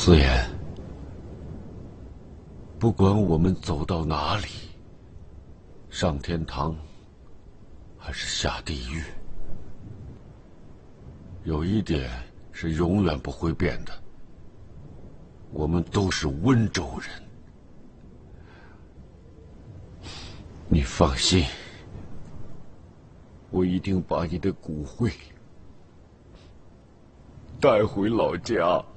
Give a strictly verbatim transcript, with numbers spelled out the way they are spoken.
思妍，不管我们走到哪里，上天堂还是下地狱，有一点是永远不会变的，我们都是温州人。你放心，我一定把你的骨灰带回老家。